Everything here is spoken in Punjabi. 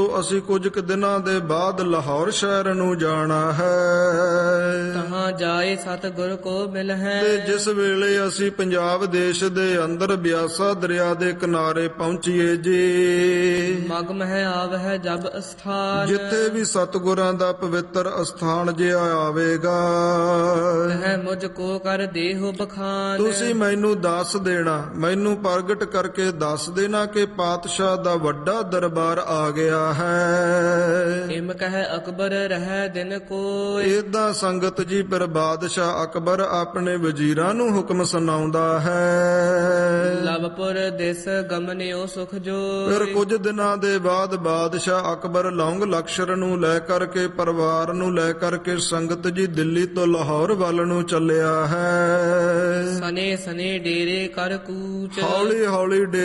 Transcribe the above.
ਅਸੀਂ ਕੁਝ ਕੁ ਦਿਨਾਂ ਦੇ ਬਾਅਦ ਲਾਹੌਰ ਸ਼ਹਿਰ ਨੂੰ ਜਾਣਾ ਹੈ। ਤਹਾਂ ਜਾਏ ਸਤਿਗੁਰ ਕੋ ਮਿਲ ਹੈ। ਤੇ ਜਿਸ ਵੇਲੇ ਅਸੀਂ ਪੰਜਾਬ ਦੇਸ਼ ਦੇ ਅੰਦਰ ਬਿਆਸਾ ਦਰਿਆ ਦੇ ਕਿਨਾਰੇ ਪਹੁੰਚੀਏ ਜੀ, ਮਗ ਮਹਿ ਆਵਹਿ ਜਬ ਅਸਥਾਨ। ਜਿੱਥੇ ਵੀ ਸਤਿਗੁਰਾਂ ਦਾ ਪਵਿੱਤਰ ਅਸਥਾਨ ਜਿਹਾ ਆਵੇਗਾ, ਤਹਿ ਮੁਝ ਕੋ ਕਰ ਦੇਹੁ ਬਖਾਨ। ਤੁਸੀਂ ਮੈਨੂੰ ਦੱਸ ਦੇਣਾ, ਮੈਨੂੰ ਪ੍ਰਗਟ ਕਰਕੇ ਦੱਸ ਦੇਣਾ ਕਿ ਪਾਤਸ਼ਾਹ ਦਾ ਵੱਡਾ ਦਰਬਾਰ ਆ ਗਿਆ ਹੈ। ਇਮ ਕਹਿ ਅਕਬਰ ਰਹਿ ਦਿਨ ਕੋਈ। ਏਦਾਂ ਸੰਗਤ ਜੀ ਫਿਰ ਬਾਦਸ਼ਾਹ ਅਕਬਰ ਆਪਣੇ ਵਜ਼ੀਰਾਂ ਨੂੰ ਹੁਕਮ ਸੁਣਾਉਂਦਾ ਹੈ। ਲਵਪੁਰ ਦਿਸ ਗਮਨਿਓ ਸੁਖ ਜੋ। ਫਿਰ ਕੁਝ ਦਿਨਾਂ ਦੇ ਬਾਅਦ ਬਾਦਸ਼ਾਹ ਅਕਬਰ ਲੌਂਗ ਲਕਸ਼ਰ ਨੂੰ ਲੈ ਕਰਕੇ, ਪਰਿਵਾਰ ਨੂੰ ਲੈ ਕਰਕੇ ਸੰਗਤ ਜੀ ਦਿੱਲੀ ਤੋਂ ਲਾਹੌਰ ਵੱਲ ਨੂੰ ਚੱਲਿਆ ਹੈ। ਸਨੇ ਸਨੇ ਡੇਰੇ ਕਰ ਕੂਚ। ਹੌਲੀ ਹੌਲੀ